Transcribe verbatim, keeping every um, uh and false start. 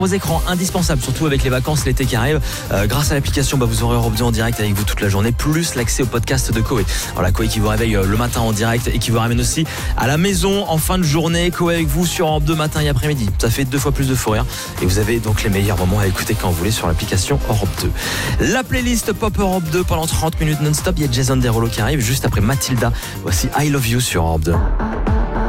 Vos écrans indispensables, surtout avec les vacances, l'été qui arrive. Euh, grâce à l'application, bah, vous aurez Europe deux en direct avec vous toute la journée, plus l'accès au podcast de Koé. Voilà, Koé qui vous réveille euh, le matin en direct et qui vous ramène aussi à la maison en fin de journée. Koé avec vous sur Europe deux matin et après-midi. Ça fait deux fois plus de fou rire. Et vous avez donc les meilleurs moments à écouter quand vous voulez sur l'application Europe deux. La playlist Pop Europe deux pendant trente minutes non-stop. Il y a Jason Derulo qui arrive juste après Mathilda. Voici I Love You sur Europe deux.